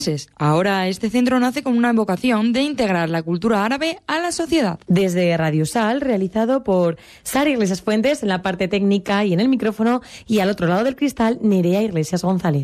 Ahora este centro nace con una vocación de integrar la cultura árabe a la sociedad. Desde Radio Sal, realizado por Sara Iglesias Fuentes en la parte técnica y en el micrófono, y al otro lado del cristal, Nerea Iglesias González.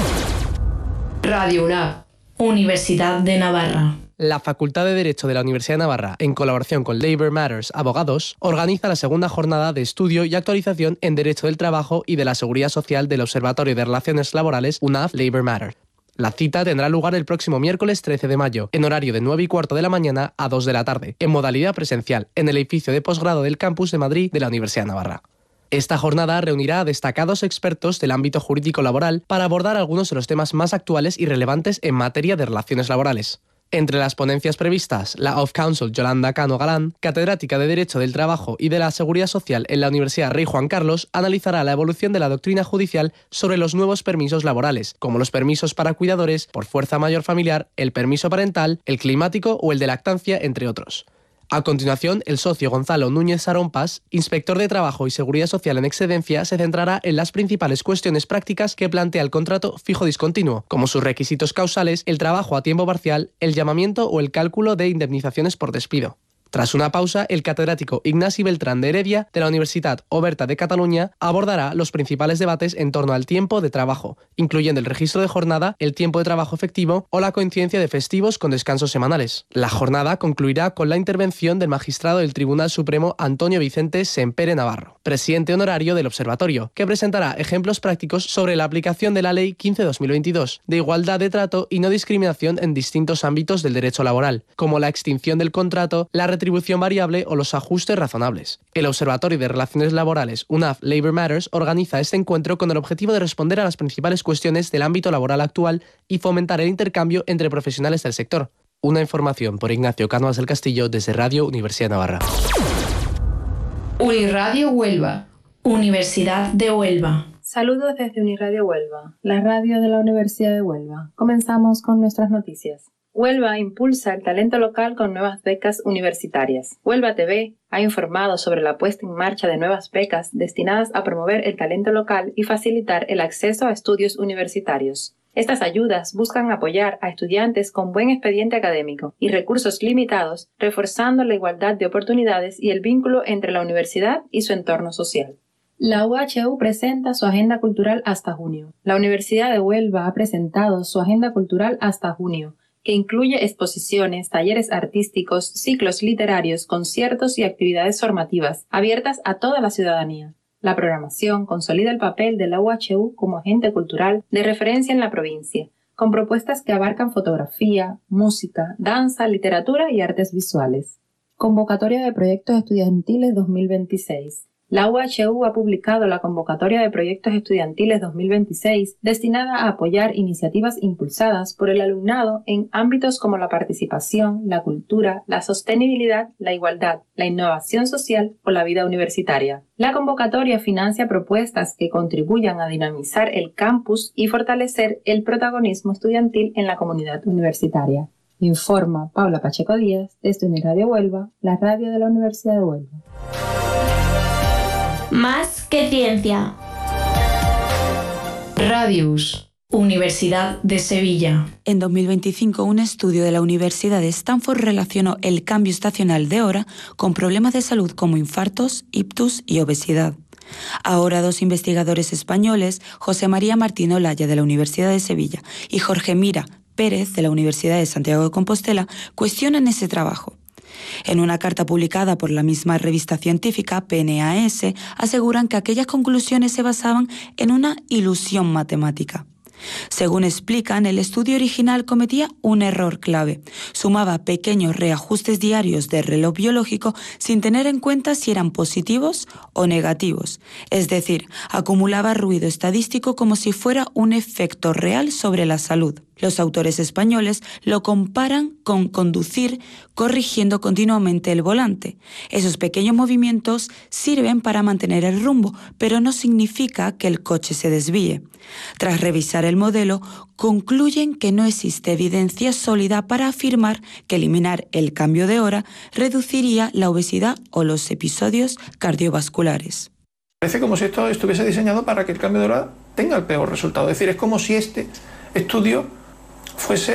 Radio UNAV, Universidad de Navarra. La Facultad de Derecho de la Universidad de Navarra, en colaboración con Labour Matters Abogados, organiza la segunda jornada de estudio y actualización en Derecho del Trabajo y de la Seguridad Social del Observatorio de Relaciones Laborales UNAV Labour Matters. La cita tendrá lugar el próximo miércoles 13 de mayo, en horario de 9:15 de la mañana a 2 de la tarde, en modalidad presencial, en el edificio de posgrado del Campus de Madrid de la Universidad de Navarra. Esta jornada reunirá a destacados expertos del ámbito jurídico laboral para abordar algunos de los temas más actuales y relevantes en materia de relaciones laborales. Entre las ponencias previstas, la of Counsel Yolanda Cano Galán, catedrática de Derecho del Trabajo y de la Seguridad Social en la Universidad Rey Juan Carlos, analizará la evolución de la doctrina judicial sobre los nuevos permisos laborales, como los permisos para cuidadores, por fuerza mayor familiar, el permiso parental, el climático o el de lactancia, entre otros. A continuación, el socio Gonzalo Núñez Sarompas, inspector de Trabajo y Seguridad Social en excedencia, se centrará en las principales cuestiones prácticas que plantea el contrato fijo discontinuo, como sus requisitos causales, el trabajo a tiempo parcial, el llamamiento o el cálculo de indemnizaciones por despido. Tras una pausa, el catedrático Ignasi Beltrán de Heredia, de la Universitat Oberta de Cataluña, abordará los principales debates en torno al tiempo de trabajo, incluyendo el registro de jornada, el tiempo de trabajo efectivo o la coincidencia de festivos con descansos semanales. La jornada concluirá con la intervención del magistrado del Tribunal Supremo Antonio Vicente Sempere Navarro, presidente honorario del Observatorio, que presentará ejemplos prácticos sobre la aplicación de la Ley 15/2022 de igualdad de trato y no discriminación en distintos ámbitos del derecho laboral, como la extinción del contrato, la retribución variable o los ajustes razonables. El Observatorio de Relaciones Laborales UNAV Labour Matters organiza este encuentro con el objetivo de responder a las principales cuestiones del ámbito laboral actual y fomentar el intercambio entre profesionales del sector. Una información por Ignacio Cánovas del Castillo desde Radio Universidad de Navarra. Uniradio Huelva, Universidad de Huelva. Saludos desde Uniradio Huelva, la radio de la Universidad de Huelva. Comenzamos con nuestras noticias. Huelva impulsa el talento local con nuevas becas universitarias. Huelva TV ha informado sobre la puesta en marcha de nuevas becas destinadas a promover el talento local y facilitar el acceso a estudios universitarios. Estas ayudas buscan apoyar a estudiantes con buen expediente académico y recursos limitados, reforzando la igualdad de oportunidades y el vínculo entre la universidad y su entorno social. La UHU presenta su agenda cultural hasta junio. La Universidad de Huelva ha presentado su agenda cultural hasta junio, que incluye exposiciones, talleres artísticos, ciclos literarios, conciertos y actividades formativas, abiertas a toda la ciudadanía. La programación consolida el papel de la UHU como agente cultural de referencia en la provincia, con propuestas que abarcan fotografía, música, danza, literatura y artes visuales. Convocatoria de Proyectos Estudiantiles 2026. La UHU ha publicado la Convocatoria de Proyectos Estudiantiles 2026 destinada a apoyar iniciativas impulsadas por el alumnado en ámbitos como la participación, la cultura, la sostenibilidad, la igualdad, la innovación social o la vida universitaria. La convocatoria financia propuestas que contribuyan a dinamizar el campus y fortalecer el protagonismo estudiantil en la comunidad universitaria. Informa Paula Pacheco Díaz desde Uniradio Huelva, la radio de la Universidad de Huelva. Más que ciencia. Radius, Universidad de Sevilla. En 2025, un estudio de la Universidad de Stanford relacionó el cambio estacional de hora con problemas de salud como infartos, ictus y obesidad. Ahora, dos investigadores españoles, José María Martín Olaya de la Universidad de Sevilla y Jorge Mira Pérez de la Universidad de Santiago de Compostela, cuestionan ese trabajo. En una carta publicada por la misma revista científica, PNAS, aseguran que aquellas conclusiones se basaban en una ilusión matemática. Según explican, el estudio original cometía un error clave. Sumaba pequeños reajustes diarios del reloj biológico sin tener en cuenta si eran positivos o negativos. Es decir, acumulaba ruido estadístico como si fuera un efecto real sobre la salud. Los autores españoles lo comparan con conducir corrigiendo continuamente el volante. Esos pequeños movimientos sirven para mantener el rumbo, pero no significa que el coche se desvíe. Tras revisar el modelo, concluyen que no existe evidencia sólida para afirmar que eliminar el cambio de hora reduciría la obesidad o los episodios cardiovasculares. Parece como si esto estuviese diseñado para que el cambio de hora tenga el peor resultado. Es decir, es como si este estudio fuese